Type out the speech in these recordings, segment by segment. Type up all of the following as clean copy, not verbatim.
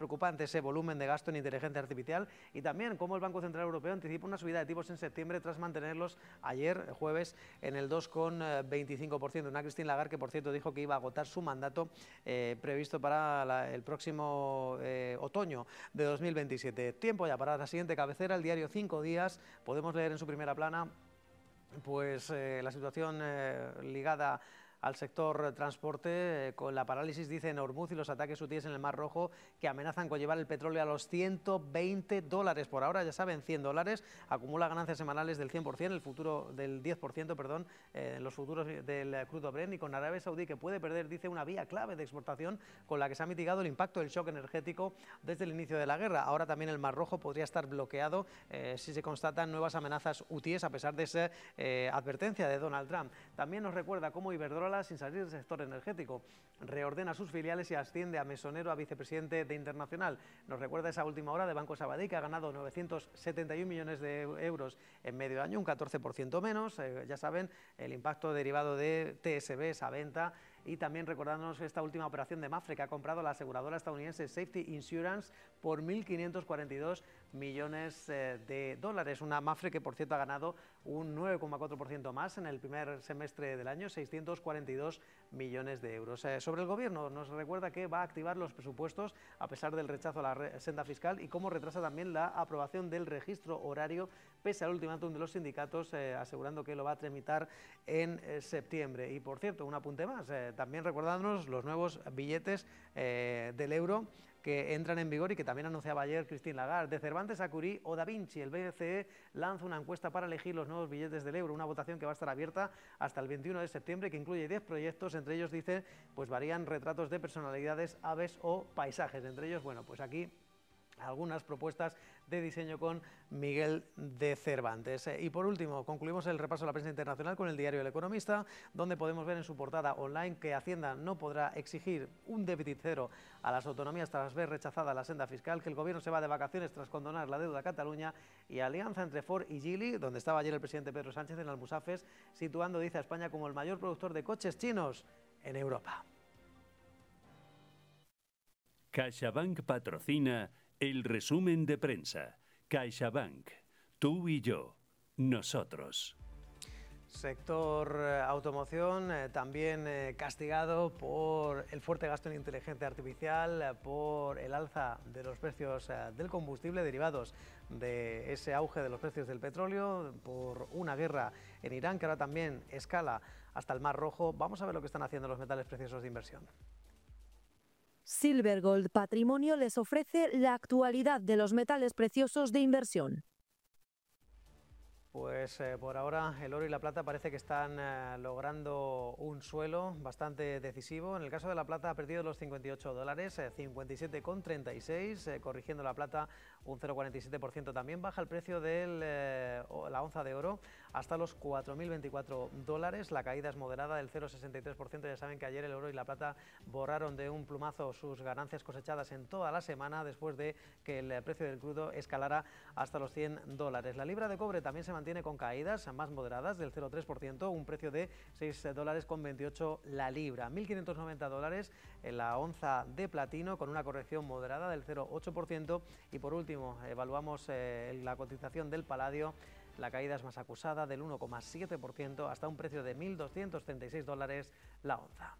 preocupante ese volumen de gasto en inteligencia artificial y también cómo el Banco Central Europeo anticipa una subida de tipos en septiembre tras mantenerlos ayer, jueves, en el 2,25%. Una Christine Lagarde que, por cierto, dijo que iba a agotar su mandato previsto para el próximo otoño de 2027. Tiempo ya para la siguiente cabecera, el diario 5 Días. Podemos leer en su primera plana pues la situación ligada al sector transporte, con la parálisis, dice, en Hormuz y los ataques hutíes en el Mar Rojo que amenazan con llevar el petróleo a los $120. Por ahora, ya saben, $100, acumula ganancias semanales del 100%, el futuro del 10%, perdón, en los futuros del crudo Brent, y con Arabia Saudí que puede perder, dice, una vía clave de exportación con la que se ha mitigado el impacto del shock energético desde el inicio de la guerra. Ahora también el Mar Rojo podría estar bloqueado si se constatan nuevas amenazas hutíes, a pesar de esa advertencia de Donald Trump. También nos recuerda cómo Iberdrola, sin salir del sector energético, reordena sus filiales y asciende a mesonero a vicepresidente de Internacional. Nos recuerda esa última hora de Banco Sabadell, que ha ganado 971 millones de euros en medio año, un 14% menos. Ya saben, el impacto derivado de TSB, esa venta. Y también recordándonos esta última operación de Mapfre, que ha comprado la aseguradora estadounidense Safety Insurance por 1.542 millones de dólares. Una Mapfre que, por cierto, ha ganado un 9,4% más en el primer semestre del año, 642 millones de euros. Sobre el Gobierno, nos recuerda que va a activar los presupuestos a pesar del rechazo a la senda fiscal y cómo retrasa también la aprobación del registro horario, pese al ultimátum de los sindicatos, asegurando que lo va a tramitar en septiembre. Y, por cierto, un apunte más, también recordándonos los nuevos billetes del euro que entran en vigor y que también anunciaba ayer Christine Lagarde. De Cervantes a Curie o Da Vinci, el BCE lanza una encuesta para elegir los nuevos billetes del euro, una votación que va a estar abierta hasta el 21 de septiembre, que incluye 10 proyectos, entre ellos, dice, pues varían retratos de personalidades, aves o paisajes. Entre ellos, bueno, pues aquí algunas propuestas de diseño con Miguel de Cervantes. Y por último, concluimos el repaso de la prensa internacional con el diario El Economista, donde podemos ver en su portada online que Hacienda no podrá exigir un déficit cero a las autonomías tras ver rechazada la senda fiscal, que el Gobierno se va de vacaciones tras condonar la deuda a Cataluña, y alianza entre Ford y Geely, donde estaba ayer el presidente Pedro Sánchez en Almusafes, situando, dice, a España como el mayor productor de coches chinos en Europa. CaixaBank patrocina el resumen de prensa. CaixaBank, tú y yo, nosotros. Sector automoción, también castigado por el fuerte gasto en inteligencia artificial, por el alza de los precios del combustible derivados de ese auge de los precios del petróleo, por una guerra en Irán que ahora también escala hasta el Mar Rojo. Vamos a ver lo que están haciendo los metales preciosos de inversión. Silver Gold Patrimonio les ofrece la actualidad de los metales preciosos de inversión. Pues por ahora el oro y la plata parece que están logrando un suelo bastante decisivo. En el caso de la plata ha perdido los $58, 57,36, corrigiendo la plata un 0,47%. También baja el precio de la onza de oro hasta los $4.024. La caída es moderada del 0,63%. Ya saben que ayer el oro y la plata borraron de un plumazo sus ganancias cosechadas en toda la semana después de que el precio del crudo escalara hasta los $100. La libra de cobre también se mantiene con caídas más moderadas del 0,3%, un precio de $6,28 la libra. $1.590 en la onza de platino, con una corrección moderada del 0,8%. Y por último, evaluamos la cotización del paladio. La caída es más acusada, del 1,7%, hasta un precio de $1.236 la onza.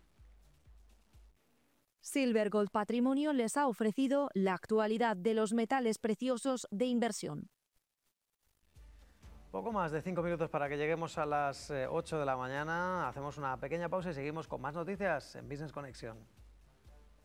Silver Gold Patrimonio les ha ofrecido la actualidad de los metales preciosos de inversión. Poco más de 5 minutos para que lleguemos a las 8 de la mañana. Hacemos una pequeña pausa y seguimos con más noticias en Business Conexión.